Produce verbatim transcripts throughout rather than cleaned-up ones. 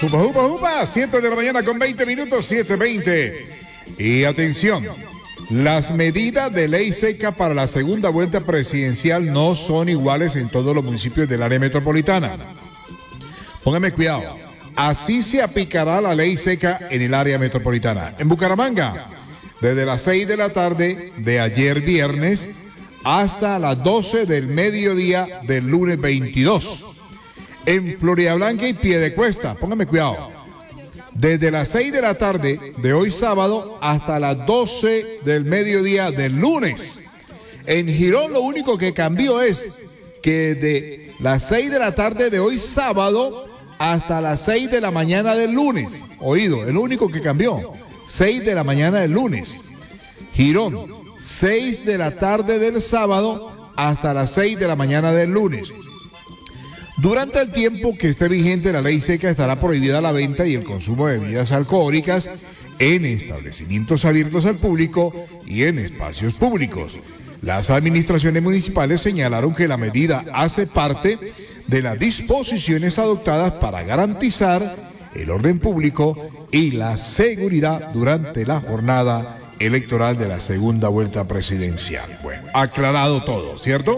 Upa, upa, upa, siete de la mañana con veinte minutos, siete veinte. Y atención, las medidas de ley seca para la segunda vuelta presidencial no son iguales en todos los municipios del área metropolitana. Póngame cuidado, así se aplicará la ley seca en el área metropolitana. En Bucaramanga, desde las seis de la tarde de ayer viernes hasta las doce del mediodía del lunes veintidós. En Floridablanca y Piedecuesta, póngame cuidado, desde las seis de la tarde de hoy sábado hasta las doce del mediodía del lunes. En Girón lo único que cambió es que de las seis de la tarde de hoy sábado hasta las seis de la mañana del lunes. Oído, el único que cambió, seis de la mañana del lunes. Girón, seis de la tarde del sábado hasta las seis de la mañana del lunes. Durante el tiempo que esté vigente la ley seca estará prohibida la venta y el consumo de bebidas alcohólicas en establecimientos abiertos al público y en espacios públicos. Las administraciones municipales señalaron que la medida hace parte de las disposiciones adoptadas para garantizar el orden público y la seguridad durante la jornada electoral de la segunda vuelta presidencial. Bueno, aclarado todo, ¿cierto?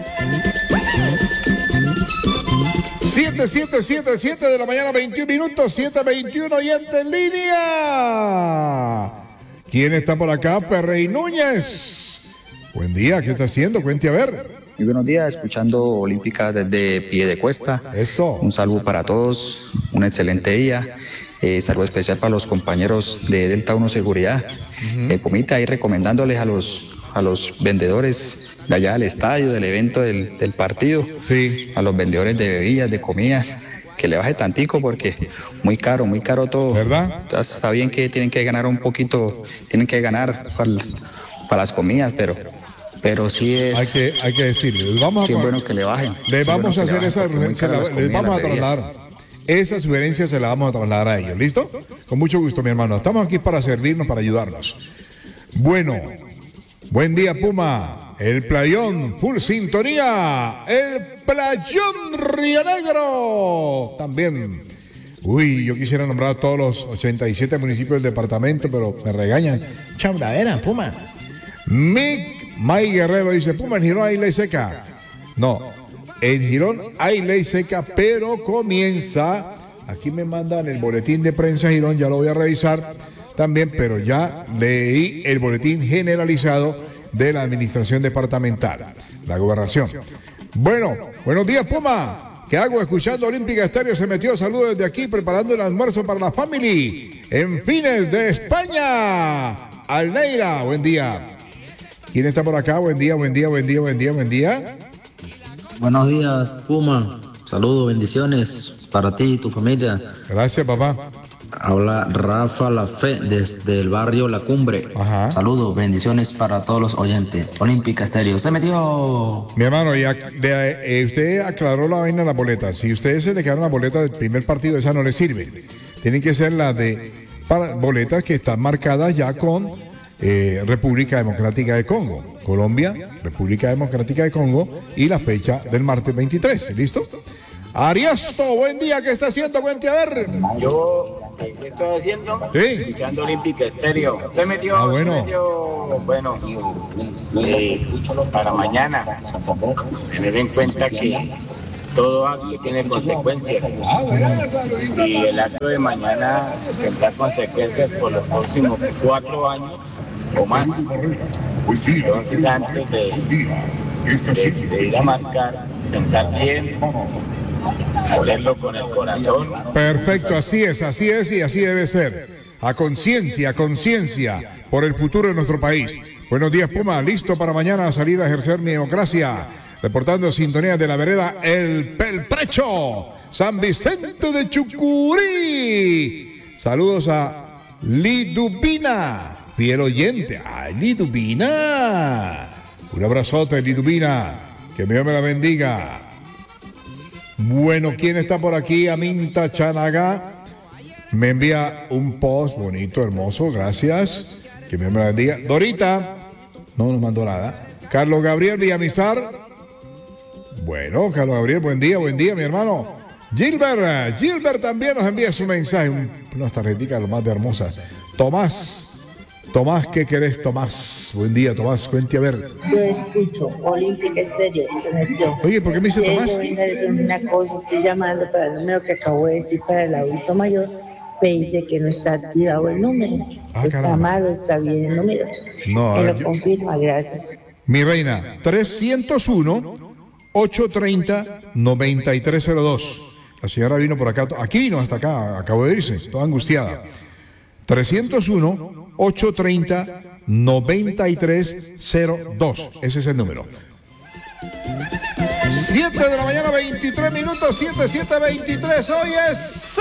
siete, siete, siete, siete de la mañana, veintiún minutos, siete veintiuno, oyente en línea. ¿Quién está por acá? Perrey Núñez. Buen día, ¿qué está haciendo? Cuente a ver. Muy buenos días, escuchando Olímpica desde Piedecuesta. Eso. Un saludo para todos, un excelente día. Eh, saludo especial para los compañeros de Delta uno Seguridad. Uh-huh. eh, Pomita, ahí recomendándoles a los, a los vendedores de allá del estadio, del evento del, del partido, sí, a los vendedores de bebidas, de comidas, que le baje tantico porque muy caro, muy caro todo. ¿Verdad? Entonces, está bien que tienen que ganar un poquito, tienen que ganar para, para las comidas, pero, pero sí es... Hay que, hay que decirle, les vamos a... Sí es bueno que le bajen. Les sí vamos bueno a hacer esa urgencia, les vamos a trasladar. Esa sugerencia se la vamos a trasladar a ellos, ¿listo? Con mucho gusto, mi hermano. Estamos aquí para servirnos, para ayudarnos. Bueno, buen día, Puma. El Playón, full sintonía. El Playón Río Negro. También. Uy, yo quisiera nombrar a todos los ochenta y siete municipios del departamento, pero me regañan. Chauradera, Puma. Mick May Guerrero dice, Puma, en Girón hay ley seca. No, en Girón hay ley seca, pero comienza. Aquí me mandan el boletín de prensa Girón, ya lo voy a revisar también, pero ya leí el boletín generalizado de la administración departamental, la gobernación. Bueno, buenos días, Puma. ¿Qué hago? Escuchando Olímpica Estéreo, se metió. Saludos desde aquí, preparando el almuerzo para la family. En Fines de España. Alneira, buen día. ¿Quién está por acá? Buen día, buen día, buen día, buen día, buen día. Buenos días, Puma. Saludos, bendiciones para ti y tu familia. Gracias, papá. Habla Rafa La Fe desde el barrio La Cumbre. Ajá. Saludos, bendiciones para todos los oyentes. Olímpica Estéreo, se metió. Mi hermano, ya, de, eh, usted aclaró la vaina de la boleta. Si ustedes se le quedaron la boleta del primer partido, esa no le sirve. Tienen que ser las de para, boletas que están marcadas ya con eh, República Democrática de Congo. Colombia, República Democrática de Congo y la fecha del martes veintitrés. ¿Listo? Ariosto, buen día, ¿qué está haciendo? Cuente a ver. Yo, ¿qué estoy haciendo? Sí. Escuchando Olímpica Estéreo. Se metió, ah, bueno. se metió, bueno, eh, para mañana, tener en cuenta que todo acto tiene consecuencias. Y el acto de mañana tendrá consecuencias por los próximos cuatro años o más. Entonces, antes de, de, de ir a marcar, pensar bien, hacerlo con el corazón. Perfecto, así es, así es y así debe ser. A conciencia, a conciencia por el futuro de nuestro país. Buenos días, Puma, listo para mañana salir a ejercer mi democracia. Reportando sintonía de la vereda El Pelprecho, San Vicente de Chucurí. Saludos a Lidubina, fiel oyente. ¡Ay, Lidubina! Un abrazote, Lidubina. Que Dios me la bendiga. Bueno, ¿quién está por aquí? Aminta Chanaga me envía un post bonito, hermoso, gracias. Que Dios me la bendiga. Dorita, no nos mandó nada. Carlos Gabriel Villamizar. Bueno, Carlos Gabriel, buen día, buen día, mi hermano. Gilbert, Gilbert también nos envía su mensaje, un, unas tarjeticas lo más de hermosas. Tomás, Tomás, ¿qué querés, Tomás? Buen día, Tomás, cuente a ver. Yo escucho Olímpica Estéreo, señor. Oye, ¿por qué me dice Tomás? Yo venga de una cosa, estoy llamando para el número que acabo de decir para el adulto mayor. Me dice que no está activado el número. Ah, está caramba. malo, está bien el número. No, Me a lo ver, yo- confirma, gracias. Mi reina, trescientos uno, ochocientos treinta, noventa y tres cero dos. La señora vino por acá, aquí vino hasta acá, acabó de irse, toda angustiada. trescientos uno, ochocientos treinta, noventa y tres cero dos. Ese es el número. siete de la mañana, veintitrés minutos, siete, siete, veintitrés. Hoy es